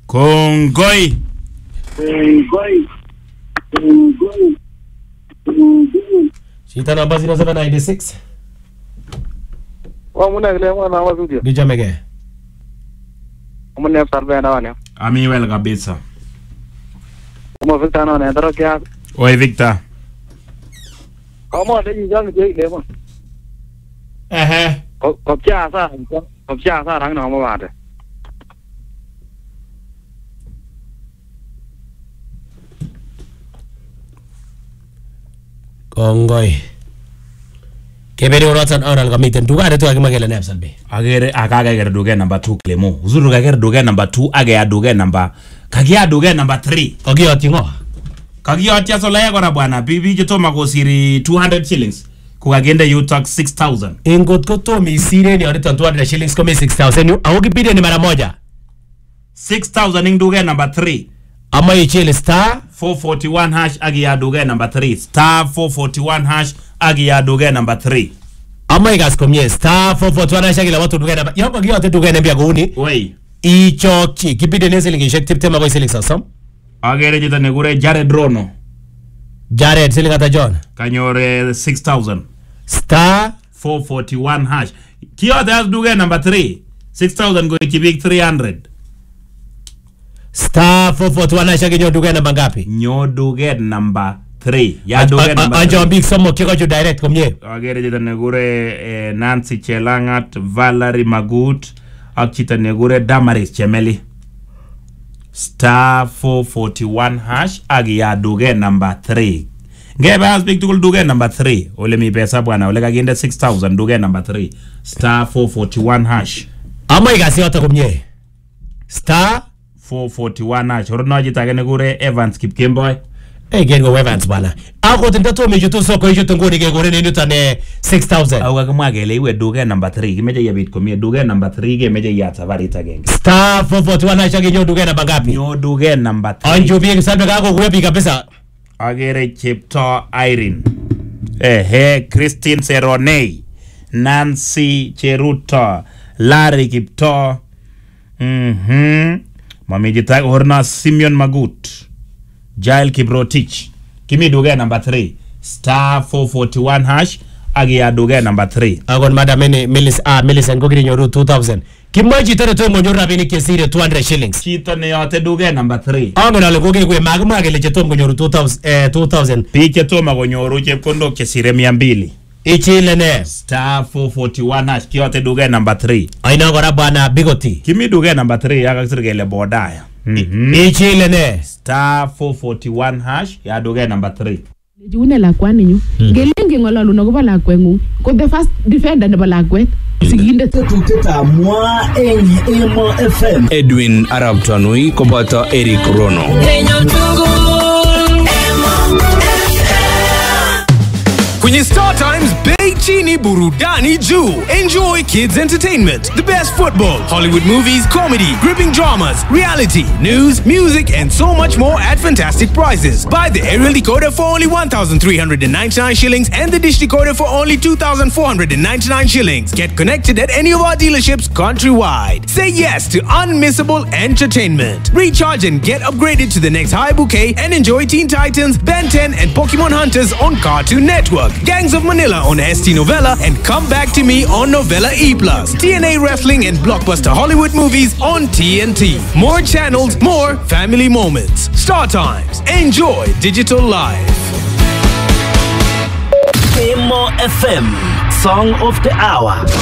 Kongoi. Chita namba 0796. Muna kile mwana wa studio. Gijamege. Muna salve na wana. Ami well kabisa. Victor na ndaro kya. Oi Victor. Kama ndio njang je ile mo. Ko kya sa rang na mo ba de. Kongoi. Kebere orotan oral kamiten duga tu age magele nepsal be. Agere akagere duga number 2 Clemo. Uzuru kagere duga number 2 age ya duga number. Kagia duga number 3. Kagioti ngo. Kagioti asolaya kora bwana. Bibi jitoma kosiri 200 shillings. Kukagenda you talk 6,000. Ingot ko to mi sire ni oritan 200 shillings kome 6,000. Au kipide ni mara moja. 6,000 ing duga number 3. Ama ichele star 441 hash agi ya duga number 3. Star 441 hash agi ya duga number 3. Ama igas komye star 441 hash agi la watu duga number. Yoko giyote duga nembia kuhuni. Wey. Ichoki kipide nese lingi shek tipte mako isilik sasam. Agere jita negure Jared Rono. Jared silik ata John. Kanyore 6,000. Star 441 hash. Kiyote has duga number 3. 6,000 go ikibik 300. Star 441 hash agi nyo duga namba ngapi? Nyo duga number 3. Ya duga number 3. Anjo big somo kiko jo direct komye. Agere jita negure Nancy Chelangat, Valerie Magut. Akchita negure Damaris Chemeli. Star 441 hash agi ya duga number 3. Ngebe has big tukul duga number 3. Ole mi pesa bwana. Ole kaginde 6,000 duga number 3. Star 441 hash. Ama igasi wata komye. Star 441 hash. Horono jita negure Evans Kipkemboy. Gengo Evans bwana. Ako tindato mejutu soko ijutu ngoni gegore ni nutane 6,000. Au kakamwagele iwe duga number 3. Kimeje yabit komye duga number 3 kimeje ya safari itagenge. Star 441 hash agi nyo duga namba ngapi? Nyo duga number 3. Anjo big sabe kako kuwepi kabisa. Agere Chepto Irene. Christine Seronei. Nancy Cheruto. Larry Kipto. Mami jita horna Simeon Magut. Jael Kiprotich. Kimi duga number 3. Star 441 hash. Agi ya duga number 3. Agon madam Melis ngogiri nyoru 2,000. Kimaji tere to ngonyo rabini kesire 200 shillings. Chito ne yote duga number 3. Angon ale goge kwe magmagele chetom ngonyoru 2,000. Piche toma konyoru chepkondo kesire 200. Ichile ne. Star 441 hash. Kiyote duga number 3. Aina gora bana Bigoti. Kimi duga number 3 ya kakisirgele bodaya. Ichile ne. Star 441 hash ya duga number 3. June la kwani nyu. Gelenge ngololu no ko la kwengu. Ko the first defender ne la kwet. Siginde tuteta mwa Emo FM. Edwin Arab Tanui koboto Eric Rono. Kwenye Star Times Bay Chini Burudani Juu. Enjoy kids entertainment, the best football, Hollywood movies, comedy, gripping dramas, reality, news, music, and so much more at fantastic prices. Buy the aerial decoder for only 1,399 shillings and the dish decoder for only 2,499 shillings. Get connected at any of our dealerships countrywide. Say yes to unmissable entertainment. Recharge and get upgraded to the next high bouquet and enjoy Teen Titans, Ben 10, and Pokemon Hunters on Cartoon Network. Gangs of Manila on ST Novella and Come Back to Me on Novella E+. TNA Wrestling and Blockbuster Hollywood movies on TNT. More channels, more family moments. Star Times. Enjoy digital life. Emo FM. Song of the Hour.